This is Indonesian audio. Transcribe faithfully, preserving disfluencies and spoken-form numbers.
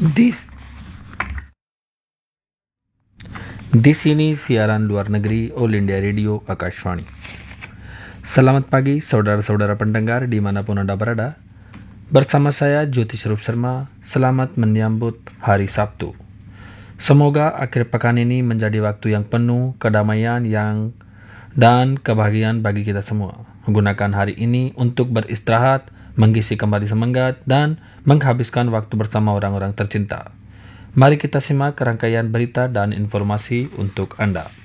Di, di sini siaran luar negeri All India Radio Akashvani. Selamat pagi saudara-saudara pendengar dimanapun Anda berada. Bersama saya Jyoti Swarup Sharma, selamat menyambut hari Sabtu. Semoga akhir pekan ini menjadi waktu yang penuh kedamaian yang dan kebahagiaan bagi kita semua. Gunakan hari ini untuk beristirahat, mengisi kembali semangat, dan menghabiskan waktu bersama orang-orang tercinta. Mari kita simak rangkaian berita dan informasi untuk Anda.